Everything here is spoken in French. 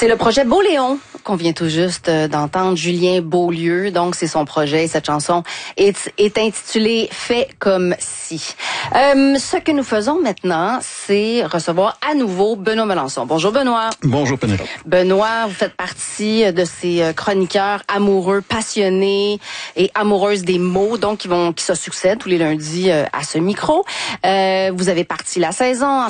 C'est le projet Beauléon qu'on vient tout juste d'entendre, Julien Beaulieu. Donc, c'est son projet. Cette chanson est intitulée « Fait comme si ». Ce que nous faisons maintenant, c'est recevoir à nouveau Benoît Melançon. Bonjour Benoît. Bonjour Pénélope. Benoît, vous faites partie de ces chroniqueurs amoureux, passionnés et amoureuses des mots, donc qui se succèdent tous les lundis à ce micro. Vous avez parti la saison.